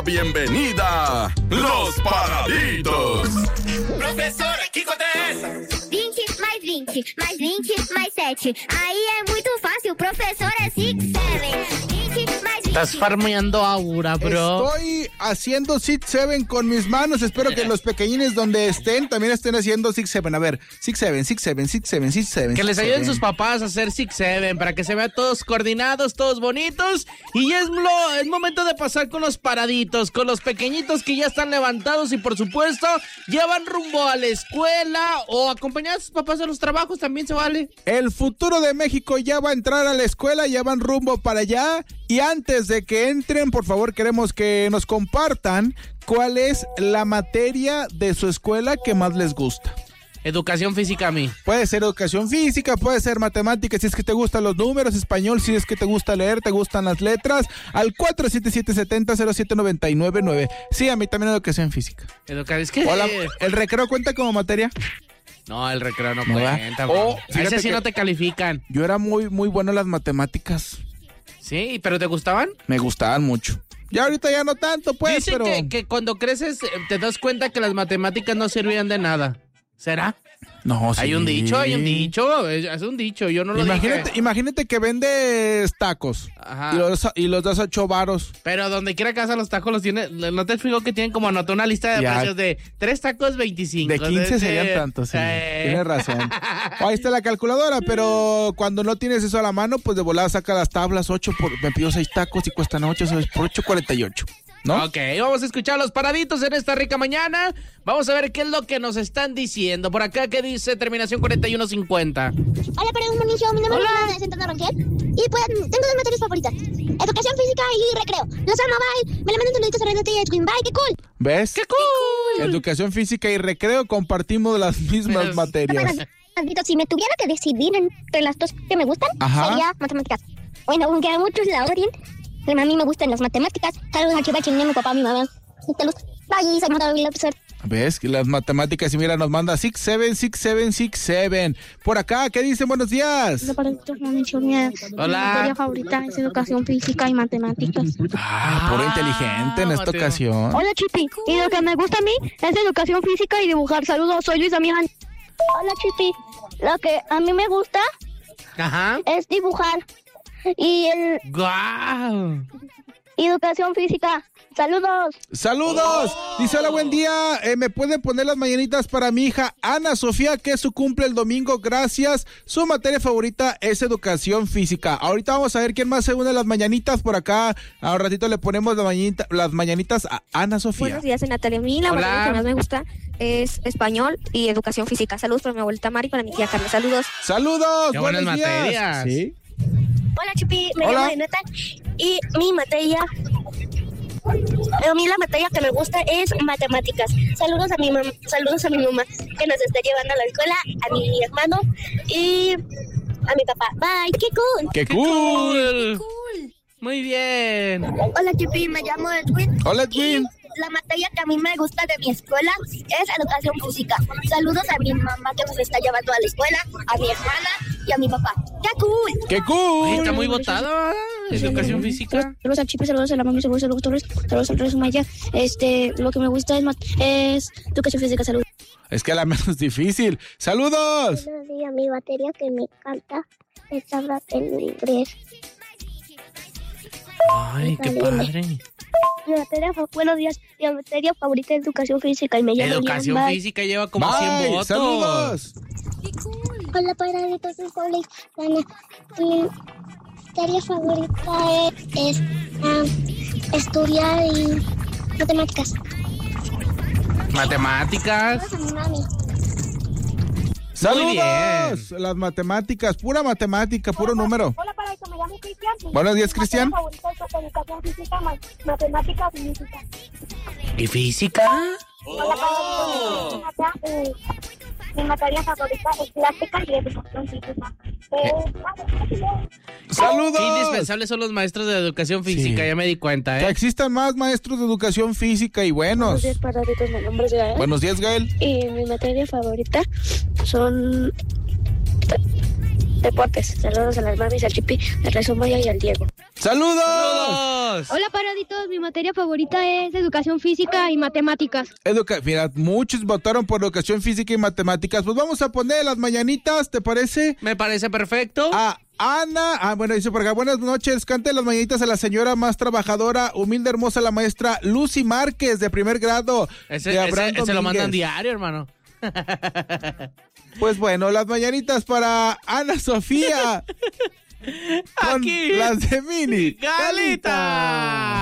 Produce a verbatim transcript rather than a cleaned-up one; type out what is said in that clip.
Bienvenida, Los Paraditos. Professora, que conta é essa? vinte mais vinte, mais vinte, mais sete. Aí é muito fácil, professor é six, seven. vinte mais vinte. Estás farmeando aura, bro. Estoy haciendo six seven con mis manos. Espero que los pequeñines donde estén también estén haciendo six seven. A ver, six seven, six seven, six seven, six seven. Que les ayuden sus papás a hacer six seven para que se vean todos coordinados, todos bonitos. Y es, lo, es momento de pasar con los paraditos, con los pequeñitos que ya están levantados y por supuesto llevan rumbo a la escuela o acompañar a sus papás a los trabajos, también se vale. El futuro de México ya va a entrar a la escuela, ya van rumbo para allá. Y antes de que entren, por favor, queremos que nos compartan cuál es la materia de su escuela que más les gusta. Educación física a mí. Puede ser educación física, puede ser matemáticas, si es que te gustan los números, español, si es que te gusta leer, te gustan las letras, al cuatro siete siete, siete cero, cero siete nueve nueve nueve. Sí, a mí también educación física. Educación, es que... Hola, ¿el recreo cuenta como materia? No, el recreo no, ¿No cuenta. Oh, a ese sí no te califican. Yo era muy, muy bueno en las matemáticas. ¿Sí? ¿Pero te gustaban? Me gustaban mucho. Ya ahorita ya no tanto, pues, Dicen pero... que, que cuando creces te das cuenta que las matemáticas no servían de nada. ¿Será? No, sí. Hay un dicho, hay un dicho, es un dicho, yo no lo imagínate, dije. Imagínate que vendes tacos. Ajá. Y los, y los das a ocho varos. Pero donde quiera que hagas los tacos los tiene, ¿no te fijo que tienen como anotó una lista de ya. precios de tres tacos veinticinco? De quince de, serían de, tantos, sí. Eh. Tienes razón. Ahí está la calculadora, pero cuando no tienes eso a la mano, pues de volada saca las tablas, ocho por, me pido seis tacos y cuestan ocho, por ocho, cuarenta y ocho. ¿No? Ok, vamos a escuchar a los paraditos en esta rica mañana. Vamos a ver qué es lo que nos están diciendo. Por acá, ¿qué dice terminación cuarenta y uno cincuenta? Hola, para un inicio, mi nombre es Ana de Santana Rangel. Y pues, tengo dos materias favoritas: educación física y recreo. Los amo, bye. Me la mandan saluditos a Renata y a Edwin, bye, qué cool. ¿Ves? ¡Qué cool! Educación física y recreo compartimos las mismas Pero, materias. Bueno, si me tuviera que decidir entre las dos que me gustan, Ajá. sería matemáticas. Bueno, aunque a muchos la odien, a mí me gustan las matemáticas. Saludos a Chivachi, mi papá, mi mamá. Saludos. Bye, soy Mara López. ¿Ves? Que las matemáticas, y mira, nos manda six seven, six seven, six seven. Por acá, ¿qué dicen? Buenos días. Hola. Mi materia favorita es educación física y matemáticas. Ah, puro inteligente en esta Mateo. ocasión. Hola, Chipi. Y lo que me gusta a mí es educación física y dibujar. Saludos, soy Luis Damián. Hola, Chipi. Lo que a mí me gusta Ajá. es dibujar. Y el ¡Guau! educación física. Saludos. ¡Saludos! Dice, hola, buen día. Eh, ¿Me pueden poner las mañanitas para mi hija Ana Sofía, que su cumple el domingo? Gracias. Su materia favorita es educación física. Ahorita vamos a ver quién más se une a las mañanitas. Por acá, a un ratito le ponemos la mañanita, las mañanitas a Ana Sofía. Buenos días, soy Natalia. A mí la Hola. materia que más me gusta es español y educación física. Saludos para mi abuelita Mari y para mi tía Carmen. Saludos. ¡Saludos! ¡Qué ¡Buenos buenas días! materias! ¿Sí? Hola, Chipi. Me Hola. llamo Renata. Y mi materia... A mí la materia que me gusta es matemáticas. Saludos a mi mamá, saludos a mi mamá que nos está llevando a la escuela, a mi hermano y a mi papá. Bye, qué cool. ¡Qué cool! Cool. Muy bien. Hola, Chipi, me llamo Edwin. Hola, Edwin. Y la materia que a mí me gusta de mi escuela es educación física. Saludos a mi mamá que nos está llevando a la escuela, a mi hermana y a mi papá. ¡Qué cool! ¡Qué cool! Oye, está muy botada. Educación física. Saludos al Chipi, saludos a la mami, saludos a los Torres, saludos al Rey Sumaya. Este, lo que me gusta es, mat- es educación física. Saludos. Es que la menos difícil. ¡Saludos! Buenos días, mi materia que me encanta es hablar en inglés. Ay, qué padre. Mi materia, fa- buenos días, mi materia favorita es educación física y me llamo Educación Lian. Bye. física lleva como Bye, cien votos. ¡Saludos! Hola, paraditos, soy Paula Hispana. Mi materia favorita es, es um, estudiar y matemáticas. Matemáticas. Saludos a mi mami. ¡Saludos! Las matemáticas, pura matemática, puro número. Hola, paraditos, me llamo Cristian. Buenos días, Cristian. Mi materia favorita es educación física, ma- matemáticas y física. ¿Y física? Hola, paraditos, mi materia, eh, mi materia favorita es plástica y educación física. Eh, ¡Saludos! Qué indispensables son los maestros de educación física, Sí. ya me di cuenta, Que ¿eh? existan más maestros de educación física y buenos. Buenos días, paraditos. Mi nombre es Gael. Buenos días, Gael. Y mi materia favorita son deportes. Saludos a las mamis, al Chipi, al Resumaya y al Diego. ¡Saludos! ¡Saludos! Hola, paraditos. Mi materia favorita es educación física y matemáticas. Educa Mira, muchos votaron por educación física y matemáticas. Pues vamos a poner las mañanitas, ¿te parece? Me parece perfecto. A Ana, ah, bueno, dice por acá, buenas noches, cante las mañanitas a la señora más trabajadora, humilde, hermosa, la maestra Lucy Márquez, de primer grado. Ese, de Abraham ese, ese lo Domínguez. mandan diario, hermano. Pues bueno, las mañanitas para Ana Sofía. Con Aquí. las de Mini Galita.